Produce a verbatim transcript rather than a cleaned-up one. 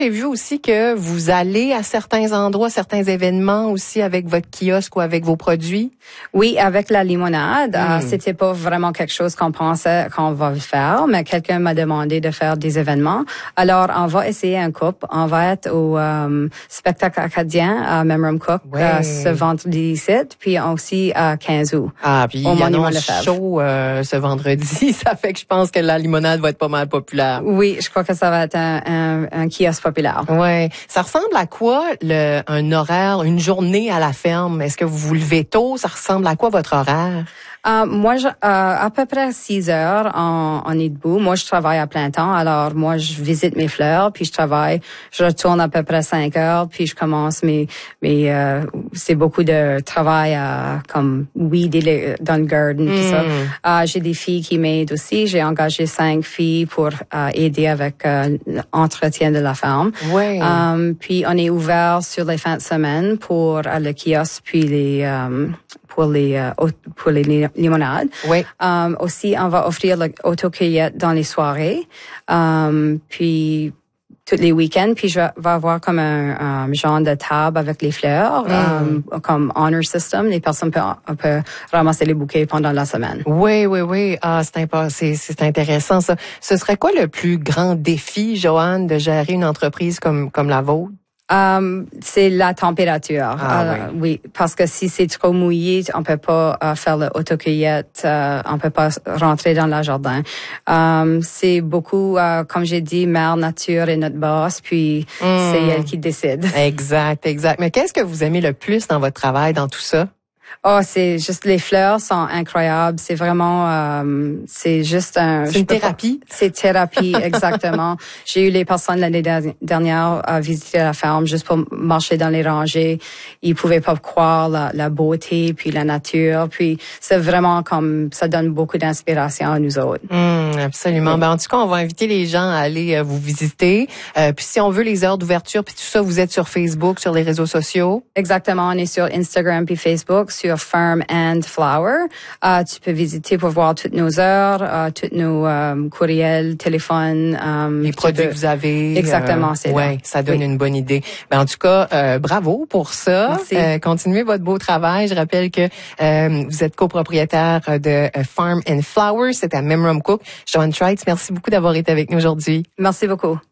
J'ai vu aussi que vous allez à certains endroits, certains événements aussi avec votre kiosque ou avec vos produits. Oui, avec la limonade, Mm. euh, c'était pas vraiment quelque chose qu'on pensait qu'on va faire, mais quelqu'un m'a demandé de faire des événements. Alors, on va essayer un couple. On va être au euh, spectacle acadien à Memram Cook Ouais. euh, ce vendredi sept, puis aussi à quinze août. Ah, puis au il y Monument a Lefebvre. chaud euh, ce vendredi. Ça fait que je pense que la limonade va être pas mal populaire. Oui, je crois que ça va être un, un, un kiosque populaire. Ouais. Ça ressemble à quoi le un horaire, une journée à la ferme? Est-ce que vous vous levez tôt? Ça ressemble à quoi votre horaire? Euh, moi, je, euh, à peu près six heures, on, on est debout. Moi, je travaille à plein temps. Alors, moi, je visite mes fleurs, puis je travaille. Je retourne à peu près cinq heures, puis je commence mes... mes euh, c'est beaucoup de travail à, comme weed dans le garden, puis Mm. ça. Euh, j'ai des filles qui m'aident aussi. J'ai engagé cinq filles pour euh, aider avec euh, l'entretien de la ferme. Ouais. Euh, puis, on est ouvert sur les fins de semaine pour euh, le kiosque, puis les... Euh, pour les euh, pour les limonades. Oui. Um, aussi, on va offrir l'autocueillette dans les soirées. Um, puis tous les week-ends, puis je vais avoir comme un, un genre de table avec les fleurs, Mm. um, comme honor system. Les personnes peuvent, peuvent ramasser les bouquets pendant la semaine. Oui, oui, oui. Ah, c'est impa- c'est, c'est intéressant ça. Ce serait quoi le plus grand défi, Joanne, de gérer une entreprise comme comme la vôtre? Um, c'est la température. Ah, euh, oui. oui, parce que si c'est trop mouillé, on peut pas euh, faire l'autocueillette, euh, on peut pas rentrer dans le jardin. Um, c'est beaucoup, euh, comme j'ai dit, Mère Nature est notre boss, puis Mm. c'est elle qui décide. Exact, exact. Mais qu'est-ce que vous aimez le plus dans votre travail, dans tout ça? Oh, c'est juste les fleurs sont incroyables. C'est vraiment, euh, c'est juste un. C'est une thérapie. Pas, c'est thérapie, exactement. J'ai eu les personnes l'année dernière à visiter la ferme juste pour marcher dans les rangées. Ils pouvaient pas croire la, la beauté puis la nature. Puis c'est vraiment comme ça donne beaucoup d'inspiration à nous autres. Mmh, absolument. Oui. Ben en tout cas, on va inviter les gens à aller euh, vous visiter. Euh, puis si on veut les heures d'ouverture puis tout ça, vous êtes sur Facebook, sur les réseaux sociaux. Exactement. On est sur Instagram puis Facebook. Sur Farm and Flower. Uh, tu peux visiter pour voir toutes nos heures, uh, tous nos um, courriels, téléphones. Um, Les produits peux... que vous avez. Exactement, euh, c'est ouais, là. ça donne oui. une bonne idée. Ben, en tout cas, euh, bravo pour ça. Merci. Euh, continuez votre beau travail. Je rappelle que euh, vous êtes copropriétaire de uh, Farm and Flower. C'est à Memram Cook. Joanne Trites, merci beaucoup d'avoir été avec nous aujourd'hui. Merci beaucoup.